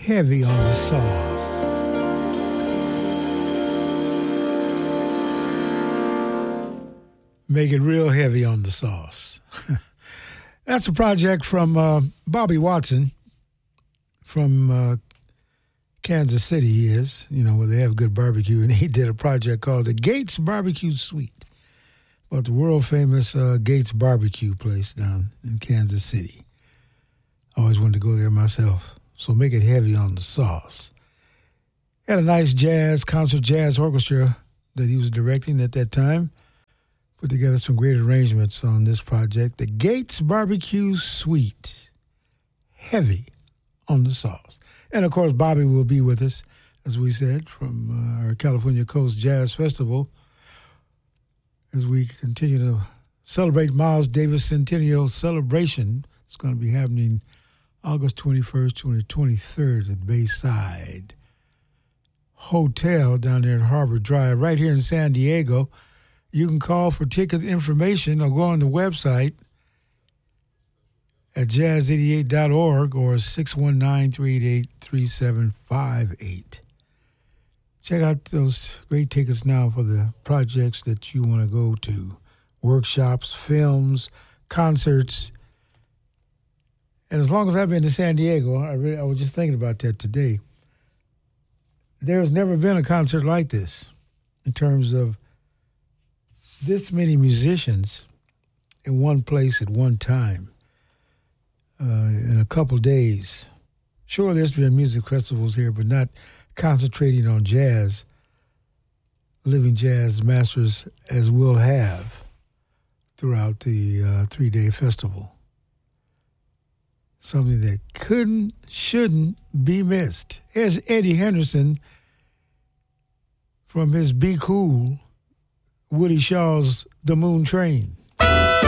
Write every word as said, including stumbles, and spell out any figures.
heavy on the sauce. Make it real heavy on the sauce. That's a project from uh, Bobby Watson from uh, Kansas City, he is, you know, where they have good barbecue. And he did a project called the Gates Barbecue Suite, about the world-famous uh, Gates Barbecue place down in Kansas City. I always wanted to go there myself. So make it heavy on the sauce. Had a nice jazz, concert jazz orchestra that he was directing at that time. Put together some great arrangements on this project. The Gates Barbecue Suite. Heavy on the sauce. And, of course, Bobby will be with us, as we said, from uh, our California Coast Jazz Festival as we continue to celebrate Miles Davis Centennial Celebration. It's going to be happening August twenty-first to the twenty-third at Bayside Hotel down there at Harbor Drive, right here in San Diego. You can call for ticket information or go on the website at jazz eighty-eight dot org or six one nine, three eight eight, three seven five eight. Check out those great tickets now for the projects that you want to go to. Workshops, films, concerts. And as long as I've been to San Diego, I, really, I was just thinking about that today. There's never been a concert like this in terms of this many musicians in one place at one time uh, in a couple days. Sure, there's been music festivals here, but not concentrating on jazz, living jazz masters as we'll have throughout the uh, three-day festival. Something that couldn't, shouldn't be missed. Here's Eddie Henderson from his Be Cool, Woody Shaw's The Moon Train.